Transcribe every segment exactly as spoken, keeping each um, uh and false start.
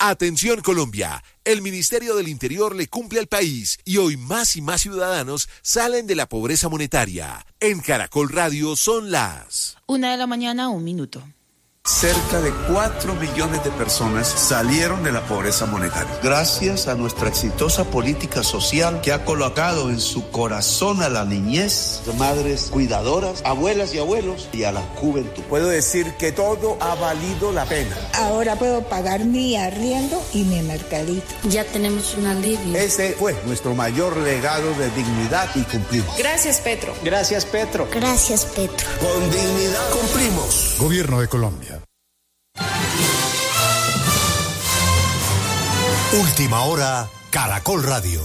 Atención Colombia, el Ministerio del Interior le cumple al país y hoy más y más ciudadanos salen de la pobreza monetaria. En Caracol Radio son las... Una de la mañana, un minuto. Cerca de cuatro millones de personas salieron de la pobreza monetaria. Gracias a nuestra exitosa política social que ha colocado en su corazón a la niñez, madres cuidadoras, abuelas y abuelos y a la juventud. Puedo decir que todo ha valido la pena. Ahora puedo pagar mi arriendo y mi mercadito. Ya tenemos un alivio. Ese fue nuestro mayor legado de dignidad y cumplimos. Gracias, Petro. Gracias, Petro. Gracias, Petro. Con dignidad cumplimos. Gobierno de Colombia. Última hora, Caracol Radio.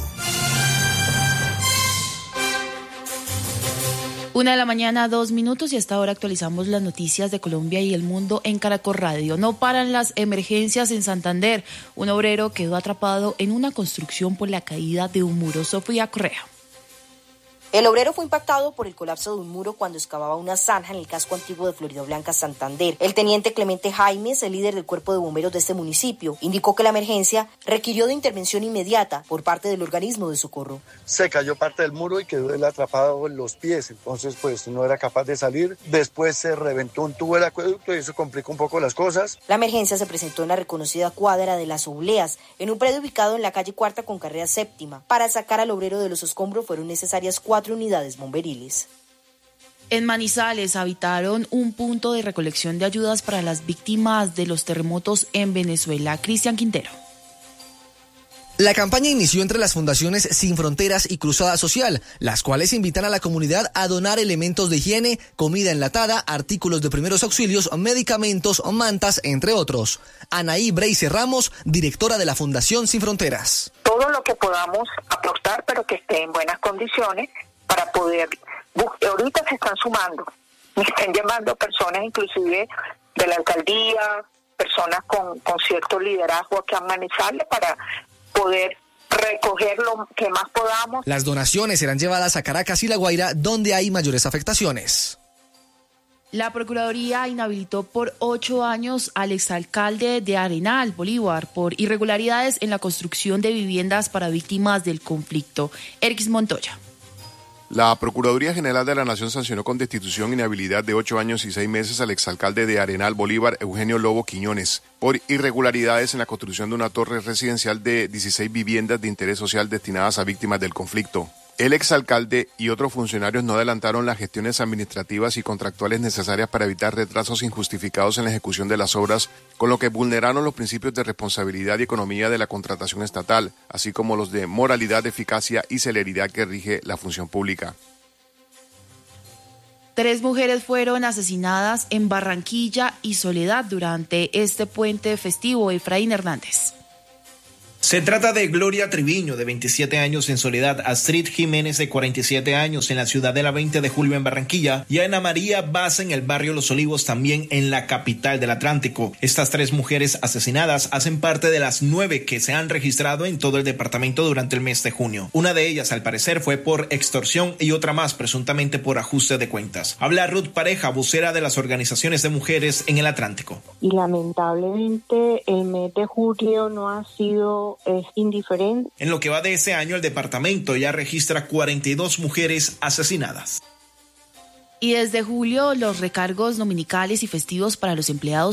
Una de la mañana, dos minutos, y hasta ahora actualizamos las noticias de Colombia y el mundo en Caracol Radio. No paran las emergencias en Santander. Un obrero quedó atrapado en una construcción por la caída de un muro. Sofía Correa. El obrero fue impactado por el colapso de un muro cuando excavaba una zanja en el casco antiguo de Floridablanca, Santander. El teniente Clemente Jaimes, el líder del cuerpo de bomberos de este municipio, indicó que la emergencia requirió de intervención inmediata por parte del organismo de socorro. Se cayó parte del muro y quedó él atrapado en los pies, entonces pues no era capaz de salir. Después se reventó un tubo del acueducto y eso complicó un poco las cosas. La emergencia se presentó en la reconocida cuadra de Las Obleas, en un predio ubicado en la calle Cuarta con carrera Séptima. Para sacar al obrero de los escombros fueron necesarias cuatro unidades bomberiles. En Manizales habitaron un punto de recolección de ayudas para las víctimas de los terremotos en Venezuela. Cristian Quintero. La campaña inició entre las fundaciones Sin Fronteras y Cruzada Social, las cuales invitan a la comunidad a donar elementos de higiene, comida enlatada, artículos de primeros auxilios, medicamentos, mantas, entre otros. Anaí Breise Ramos, directora de la Fundación Sin Fronteras. Todo lo que podamos aportar, pero que esté en buenas condiciones para poder... Ahorita se están sumando, me están llamando personas inclusive de la alcaldía, personas con, con cierto liderazgo aquí a Manizales para poder recoger lo que más podamos. Las donaciones serán llevadas a Caracas y La Guaira, donde hay mayores afectaciones. La Procuraduría inhabilitó por ocho años al exalcalde de Arenal, Bolívar, por irregularidades en la construcción de viviendas para víctimas del conflicto. Erix Montoya. La Procuraduría General de la Nación sancionó con destitución e inhabilidad de ocho años y seis meses al exalcalde de Arenal, Bolívar, Eugenio Lobo Quiñones, por irregularidades en la construcción de una torre residencial de dieciséis viviendas de interés social destinadas a víctimas del conflicto. El exalcalde y otros funcionarios no adelantaron las gestiones administrativas y contractuales necesarias para evitar retrasos injustificados en la ejecución de las obras, con lo que vulneraron los principios de responsabilidad y economía de la contratación estatal, así como los de moralidad, eficacia y celeridad que rige la función pública. Tres mujeres fueron asesinadas en Barranquilla y Soledad durante este puente festivo. Efraín Hernández. Se trata de Gloria Triviño, de veintisiete años en Soledad, Astrid Jiménez, de cuarenta y siete años en la Ciudadela veinte de Julio en Barranquilla, y Ana María Baza en el barrio Los Olivos, también en la capital del Atlántico. Estas tres mujeres asesinadas hacen parte de las nueve que se han registrado en todo el departamento durante el mes de junio. Una de ellas, al parecer, fue por extorsión y otra más, presuntamente por ajuste de cuentas. Habla Ruth Pareja, vocera de las organizaciones de mujeres en el Atlántico. Y lamentablemente el mes de julio no ha sido es indiferente. En lo que va de ese año, el departamento ya registra cuarenta y dos mujeres asesinadas. Y desde julio, los recargos dominicales y festivos para los empleados